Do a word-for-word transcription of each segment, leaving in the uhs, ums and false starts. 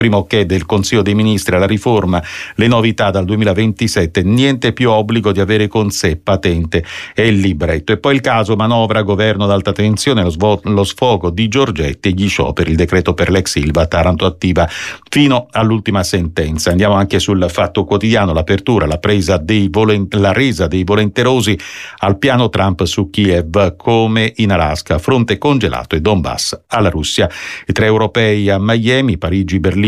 primo ok del Consiglio dei Ministri alla riforma, le novità dal duemilaventisette, niente più obbligo di avere con sé patente e il libretto. E poi il caso manovra, governo ad alta tensione, lo, svo- lo sfogo di Giorgetti e gli scioperi, il decreto per l'ex Ilva, Taranto attiva fino all'ultima sentenza. Andiamo anche sul Fatto Quotidiano, l'apertura, la presa dei volen- la resa dei volenterosi al piano Trump su Kiev, come in Alaska, fronte congelato e Donbass alla Russia. I tre europei a Miami, Parigi, Berlino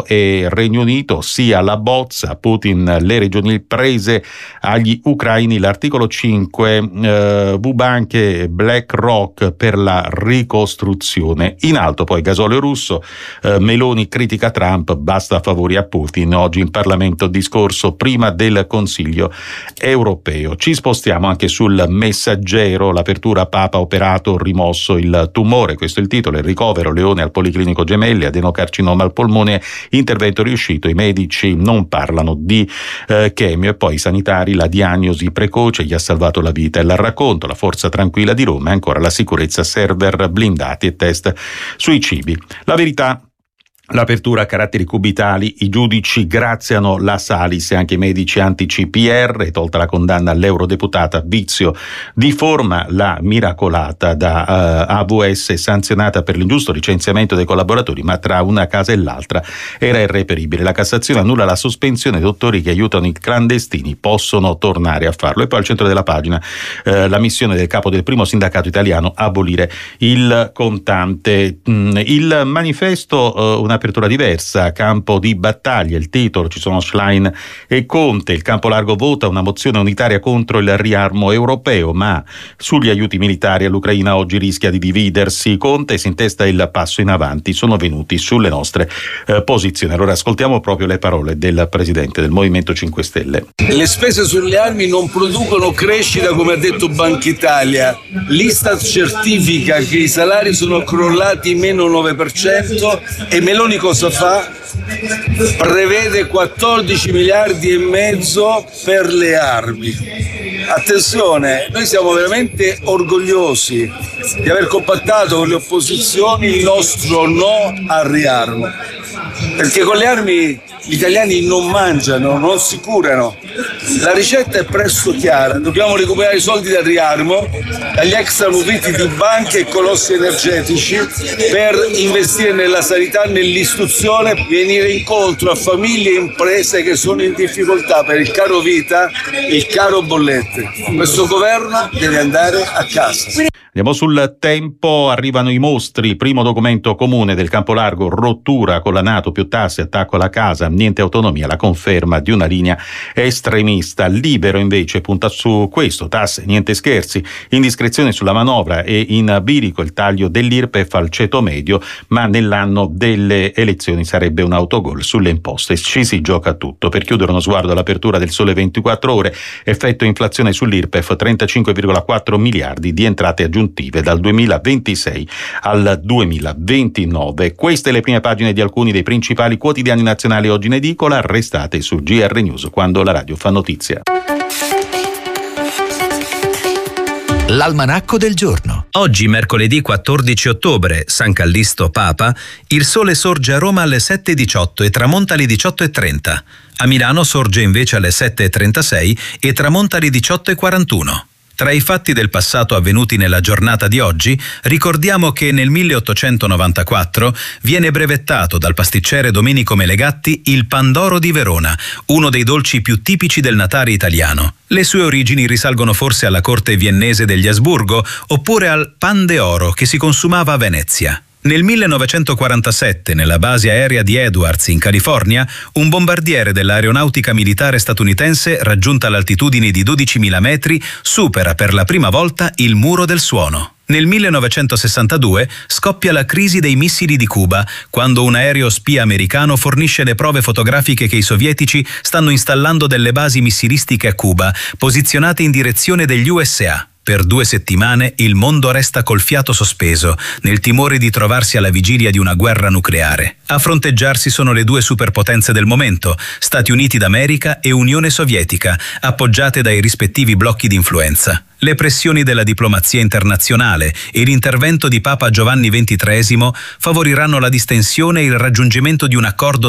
e Regno Unito, sia la bozza, Putin le regioni prese agli ucraini, l'articolo cinque, eh, Bubanche, BlackRock per la ricostruzione. In alto poi gasolio russo, eh, Meloni critica Trump, basta favori a Putin, oggi in Parlamento discorso prima del Consiglio europeo. Ci spostiamo anche sul Messaggero, l'apertura, Papa operato, rimosso il tumore, questo è il titolo, il ricovero, Leone al Policlinico Gemelli, adenocarcinoma al polmone, intervento riuscito, i medici non parlano di eh, chemio, e poi i sanitari, la diagnosi precoce gli ha salvato la vita, e il racconto, la Forza Tranquilla di Roma, e ancora la sicurezza, server blindati e test sui cibi. La Verità, l'apertura a caratteri cubitali, i giudici graziano la Salis e anche i medici anti-C P R, tolta la condanna all'eurodeputata, vizio di forma, la miracolata da uh, A V S sanzionata per l'ingiusto licenziamento dei collaboratori, ma tra una casa e l'altra era irreperibile. La Cassazione annulla la sospensione, dottori che aiutano i clandestini possono tornare a farlo. E poi al centro della pagina uh, la missione del capo del primo sindacato italiano, abolire il contante. Mm, il manifesto, uh, una apertura diversa, campo di battaglia, il titolo, ci sono Schlein e Conte, il campo largo vota una mozione unitaria contro il riarmo europeo, ma sugli aiuti militari all'Ucraina oggi rischia di dividersi. Conte si intesta il passo in avanti, sono venuti sulle nostre eh, posizioni. Allora ascoltiamo proprio le parole del Presidente del Movimento cinque Stelle. Le spese sulle armi non producono crescita, come ha detto Banca Italia. L'Istat certifica che i salari sono crollati meno nove per cento e Meloni cosa fa? Prevede quattordici miliardi e mezzo per le armi. Attenzione, noi siamo veramente orgogliosi di aver compattato con le opposizioni il nostro no al riarmo, perché con le armi gli italiani non mangiano, non si curano. La ricetta è presto chiara: dobbiamo recuperare i soldi dal riarmo, dagli extra profitti di banche e colossi energetici, per investire nella sanità, nell'istruzione, venire incontro a famiglie e imprese che sono in difficoltà per il caro vita e il caro bollette. Questo governo deve andare a casa. Andiamo sul Tempo, arrivano i mostri, primo documento comune del campo largo, rottura con la NATO, più tasse, attacco alla casa, niente autonomia, la conferma di una linea estremista. Libero invece punta su questo, tasse, niente scherzi, indiscrezione sulla manovra e in bilico il taglio dell'Irpef al ceto medio, ma nell'anno delle elezioni sarebbe un autogol sulle imposte, ci si gioca tutto. Per chiudere uno sguardo all'apertura del Sole ventiquattro Ore, effetto inflazione sull'Irpef, trentacinque virgola quattro miliardi di entrate aggiuntive dal duemilaventisei al duemilaventinove. Queste le prime pagine di alcuni dei principali quotidiani nazionali oggi in edicola. Restate su G R News, quando la radio fa notizia. L'almanacco del giorno. Oggi, mercoledì quattordici ottobre, San Callisto Papa, il sole sorge a Roma alle sette e diciotto e tramonta alle diciotto e trenta. A Milano sorge invece alle sette e trentasei e tramonta alle diciotto e quarantuno. Tra i fatti del passato avvenuti nella giornata di oggi, ricordiamo che nel milleottocentonovantaquattro viene brevettato dal pasticcere Domenico Melegatti il Pandoro di Verona, uno dei dolci più tipici del Natale italiano. Le sue origini risalgono forse alla corte viennese degli Asburgo oppure al pan de oro che si consumava a Venezia. Nel millenovecentoquarantasette, nella base aerea di Edwards in California, un bombardiere dell'aeronautica militare statunitense, raggiunta l'altitudine di dodicimila metri, supera per la prima volta il muro del suono. Nel millenovecentosessantadue scoppia la crisi dei missili di Cuba, quando un aereo spia americano fornisce le prove fotografiche che i sovietici stanno installando delle basi missilistiche a Cuba, posizionate in direzione degli U S A. Per due settimane il mondo resta col fiato sospeso, nel timore di trovarsi alla vigilia di una guerra nucleare. A fronteggiarsi sono le due superpotenze del momento, Stati Uniti d'America e Unione Sovietica, appoggiate dai rispettivi blocchi di influenza. Le pressioni della diplomazia internazionale e l'intervento di Papa Giovanni ventitreesimo favoriranno la distensione e il raggiungimento di un accordo